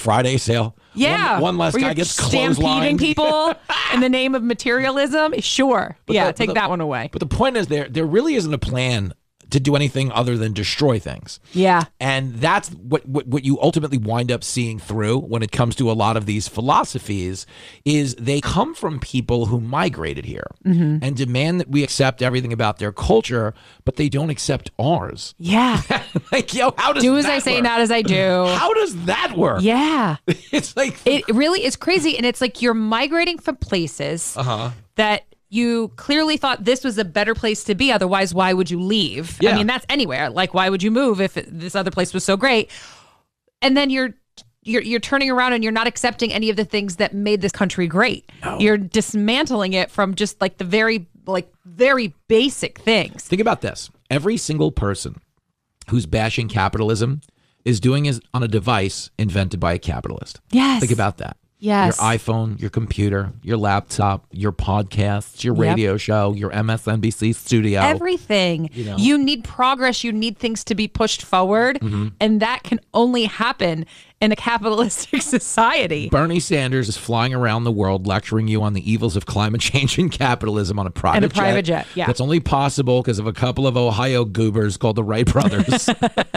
Friday sale. Yeah. One less where guy you're gets stampeding clotheslined. people in the name of materialism. Sure. Take that one away. But the point is there really isn't a plan to do anything other than destroy things. Yeah. And that's what you ultimately wind up seeing through when it comes to a lot of these philosophies is they come from people who migrated here and demand that we accept everything about their culture, but they don't accept ours. Yeah. Like, how does do as that I say, work? not as I do. How does that work? Yeah. It's like it really is crazy. And it's like you're migrating from places that you clearly thought this was a better place to be. Otherwise, why would you leave? Yeah. I mean, that's anywhere. Like, why would you move if this other place was so great? And then you're turning around and you're not accepting any of the things that made this country great. No. You're dismantling it from just like the very basic things. Think about this. Every single person who's bashing capitalism is doing it on a device invented by a capitalist. Yes. Think about that. Yes. Your iPhone, your computer, your laptop, your podcasts, your radio show, your MSNBC studio. Everything. You need progress. You need things to be pushed forward. And that can only happen in a capitalistic society. Bernie Sanders is flying around the world lecturing you on the evils of climate change and capitalism on a private jet. Yeah. That's only possible because of a couple of Ohio goobers called the Wright brothers.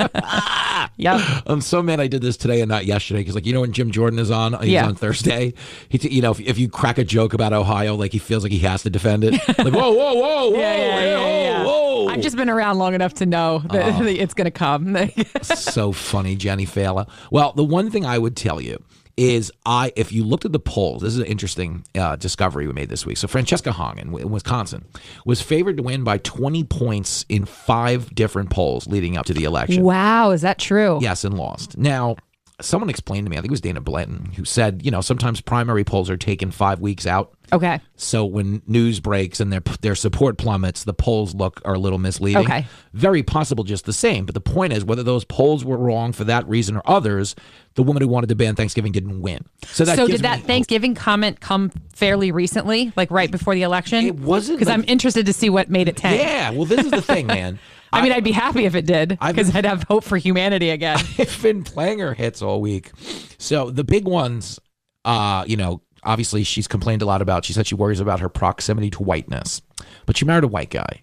Yeah. I'm so mad I did this today and not yesterday because, when Jim Jordan is on, he's on Thursday. If you crack a joke about Ohio, like he feels like he has to defend it. Like, whoa. Whoa. I've just been around long enough to know that it's going to come. So funny, Jenny Fala. Well, the one thing I would tell you is if you looked at the polls, this is an interesting discovery we made this week. So Francesca Hong in Wisconsin was favored to win by 20 points in 5 different polls leading up to the election. Wow, is that true? Yes, and lost. Now, someone explained to me, I think it was Dana Blanton, who said, sometimes primary polls are taken 5 weeks out. Okay. So when news breaks and their support plummets, the polls are a little misleading. Okay. Very possible just the same. But the point is, whether those polls were wrong for that reason or others, the woman who wanted to ban Thanksgiving didn't win. So did that Thanksgiving comment come fairly recently, like right before the election? It wasn't. Because I'm interested to see what made it tank. Yeah. Well, this is the thing, man. I mean, I'd be happy if it did because I'd have hope for humanity again. I've been playing her hits all week. So the big ones, obviously she's complained a lot about. She said she worries about her proximity to whiteness, but she married a white guy.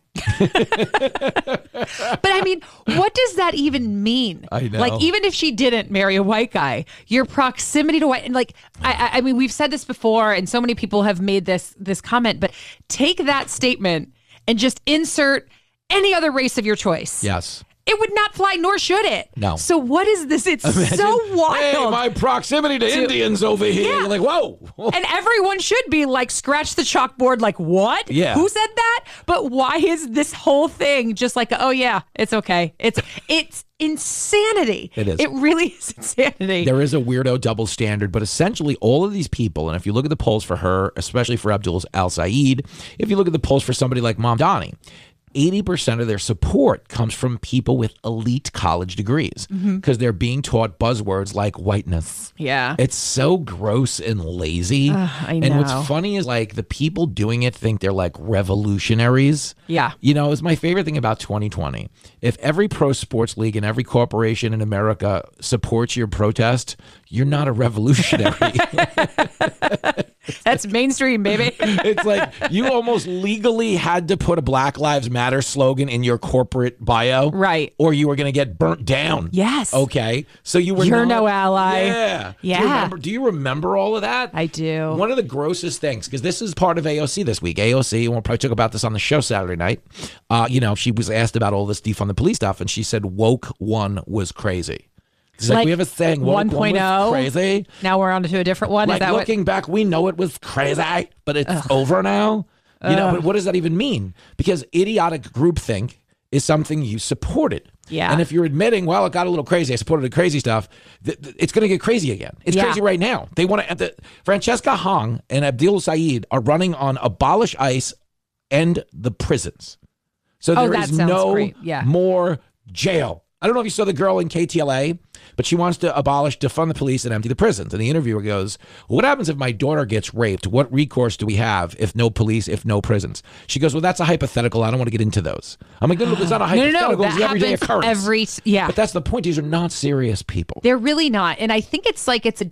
But I mean, what does that even mean? I know. Like, even if she didn't marry a white guy, your proximity to white, and like, I mean, we've said this before, and so many people have made this comment, but take that statement and just insert any other race of your choice. Yes. It would not fly, nor should it. No. So what is this? It's so wild. Hey, my proximity to Indians over here. Yeah. You're like, whoa. And everyone should be like, scratch the chalkboard, like, what? Yeah. Who said that? But why is this whole thing just like, oh yeah, it's okay. It's insanity. It is. It really is insanity. There is a weirdo double standard, but essentially all of these people, and if you look at the polls for her, especially for Abdul al-Said, if you look at the polls for somebody like Mamdani, 80% of their support comes from people with elite college degrees because they're being taught buzzwords like whiteness. Yeah. It's so gross and lazy. I know. And what's funny is like the people doing it think they're like revolutionaries. Yeah. It's my favorite thing about 2020. If every pro sports league and every corporation in America supports your protest, you're not a revolutionary. That's mainstream, baby. It's like you almost legally had to put a Black Lives Matter slogan in your corporate bio. Right. Or you were going to get burnt down. Yes. Okay. So you're no ally. Yeah. Yeah. Do you remember all of that? I do. One of the grossest things, because this is part of AOC this week. AOC, and we'll probably talk about this on the show Saturday night. She was asked about all this defund the police stuff, and she said woke one was crazy. It's like we have a saying, woke 1.0 was crazy. Now we're on to a different one. Like is that looking back, we know it was crazy, but it's over now. But what does that even mean? Because idiotic groupthink is something you supported. Yeah. And if you're admitting, well, it got a little crazy, I supported the crazy stuff, it's going to get crazy again. It's crazy right now. They want to. Francesca Hong and Abdul Said are running on abolish ICE and the prisons. So there is no more jail. I don't know if you saw the girl in KTLA, but she wants to defund the police and empty the prisons. And the interviewer goes, well, what happens if my daughter gets raped? What recourse do we have if no police, if no prisons? She goes, well, that's a hypothetical. I don't want to get into those. I'm like, no, it's not a hypothetical. No, it's an everyday occurrence. But that's the point. These are not serious people. They're really not. And I think it's like it's